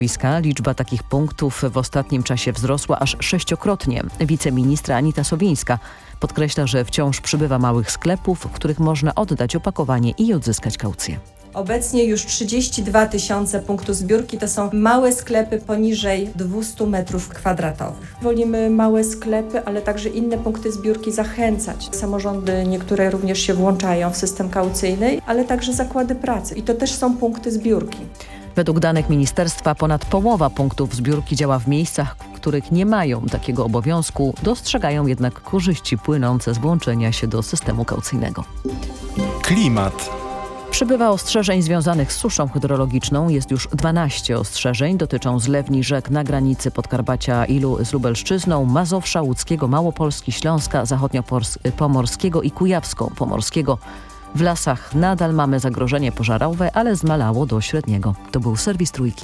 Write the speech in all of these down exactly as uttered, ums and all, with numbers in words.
Liczba takich punktów w ostatnim czasie wzrosła aż sześciokrotnie. Wiceministra Anita Sowińska podkreśla, że wciąż przybywa małych sklepów, w których można oddać opakowanie i odzyskać kaucję. Obecnie już trzydzieści dwa tysiące punktów zbiórki to są małe sklepy poniżej dwieście metrów kwadratowych. Wolimy małe sklepy, ale także inne punkty zbiórki zachęcać. Samorządy niektóre również się włączają w system kaucyjny, ale także zakłady pracy i to też są punkty zbiórki. Według danych ministerstwa ponad połowa punktów zbiórki działa w miejscach, w których nie mają takiego obowiązku, dostrzegają jednak korzyści płynące z włączenia się do systemu kaucyjnego. Klimat. Przybywa ostrzeżeń związanych z suszą hydrologiczną. Jest już dwanaście ostrzeżeń. Dotyczą zlewni rzek na granicy Podkarpacia i Lu- z Lubelszczyzną, Mazowsza, Łódzkiego, Małopolski, Śląska, Zachodnio-Pomorskiego i Kujawsko-Pomorskiego. W lasach nadal mamy zagrożenie pożarowe, ale zmalało do średniego. To był serwis Trójki.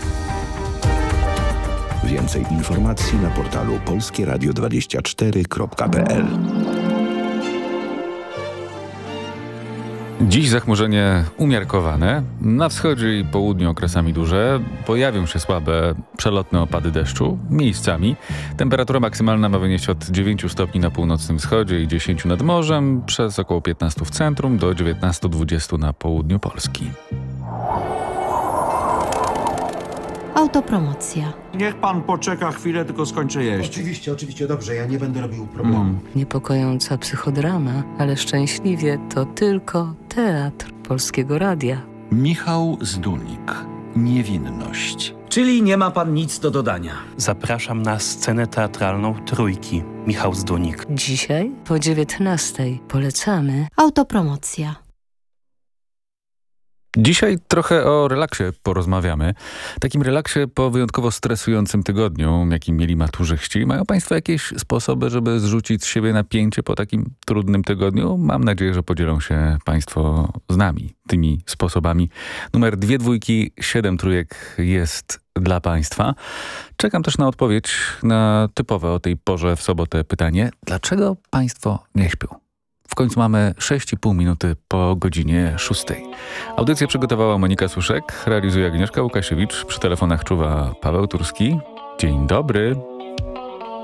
Więcej informacji na portalu polskie radio dwadzieścia cztery kropka p l. Dziś zachmurzenie umiarkowane. Na wschodzie i południu okresami duże. Pojawią się słabe, przelotne opady deszczu. Miejscami. Temperatura maksymalna ma wynieść od dziewięciu stopni na północnym wschodzie i dziesięciu nad morzem, przez około piętnaście w centrum do dziewiętnastu do dwudziestu na południu Polski. Autopromocja. Niech pan poczeka chwilę, tylko skończę jeść. Oczywiście, oczywiście, dobrze, ja nie będę robił problemu. Mm. Niepokojąca psychodrama, ale szczęśliwie to tylko teatr Polskiego Radia. Michał Zdunik. Niewinność. Czyli nie ma pan nic do dodania. Zapraszam na scenę teatralną Trójki. Michał Zdunik. Dzisiaj po dziewiętnastej polecamy Autopromocja. Dzisiaj trochę o relaksie porozmawiamy. Takim relaksie po wyjątkowo stresującym tygodniu, jakim mieli maturzyści. Mają państwo jakieś sposoby, żeby zrzucić z siebie napięcie po takim trudnym tygodniu? Mam nadzieję, że podzielą się państwo z nami tymi sposobami. Numer dwie dwójki, siedem trójek jest dla państwa. Czekam też na odpowiedź na typowe o tej porze w sobotę pytanie. Dlaczego państwo nie śpią? W końcu mamy sześć i pół minuty po godzinie szóstej. Audycję przygotowała Monika Suszek, realizuje Agnieszka Łukasiewicz, przy telefonach czuwa Paweł Turski. Dzień dobry.